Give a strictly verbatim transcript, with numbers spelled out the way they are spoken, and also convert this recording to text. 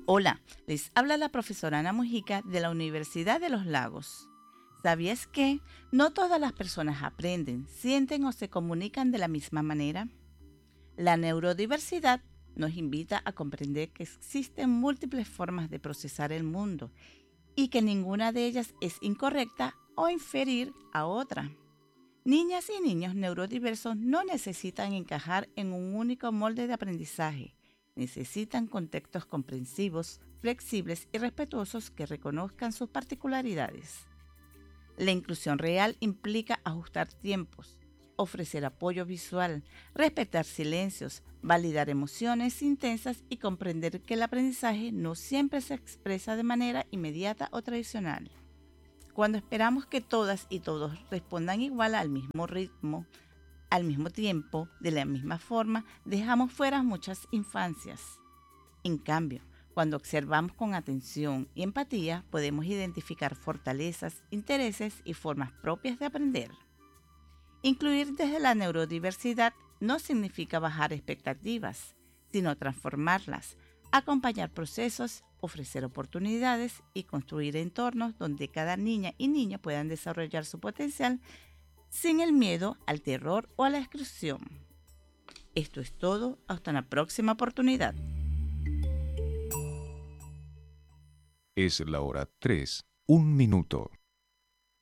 Hola, les habla la profesora Ana Mujica de la Universidad de los Lagos. ¿Sabías que no todas las personas aprenden, sienten o se comunican de la misma manera? La neurodiversidad nos invita a comprender que existen múltiples formas de procesar el mundo y que ninguna de ellas es incorrecta o inferior a otra. Niñas y niños neurodiversos no necesitan encajar en un único molde de aprendizaje. Necesitan contextos comprensivos, flexibles y respetuosos que reconozcan sus particularidades. La inclusión real implica ajustar tiempos, ofrecer apoyo visual, respetar silencios, validar emociones intensas y comprender que el aprendizaje no siempre se expresa de manera inmediata o tradicional. Cuando esperamos que todas y todos respondan igual al mismo ritmo, al mismo tiempo, de la misma forma, dejamos fuera muchas infancias. En cambio, cuando observamos con atención y empatía, podemos identificar fortalezas, intereses y formas propias de aprender. Incluir desde la neurodiversidad no significa bajar expectativas, sino transformarlas, acompañar procesos, ofrecer oportunidades y construir entornos donde cada niña y niño puedan desarrollar su potencial sin el miedo al terror o a la exclusión. Esto es todo, hasta una próxima oportunidad. Es la hora tres, un minuto.